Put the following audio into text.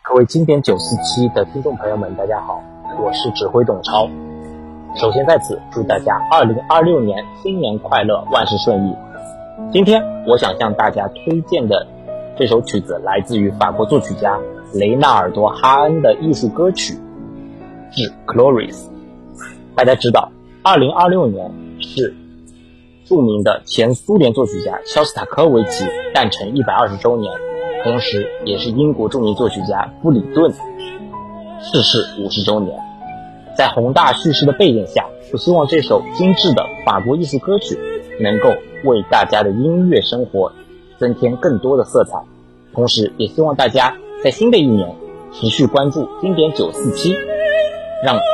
各位经典947的听众朋友们，大家好，我是指挥董超。首先在此祝大家2026年新年快乐，万事顺意。今天我想向大家推荐的这首曲子来自于法国作曲家雷纳尔多·哈恩的艺术歌曲《致 Cloris》。大家知道2026年是著名的前苏联作曲家肖斯塔科维奇诞辰120周年，同时也是英国著名作曲家布里顿逝世50周年。在宏大叙事的背景下，我希望这首精致的法国艺术歌曲能够为大家的音乐生活增添更多的色彩，同时也希望大家在新的一年持续关注经典947，让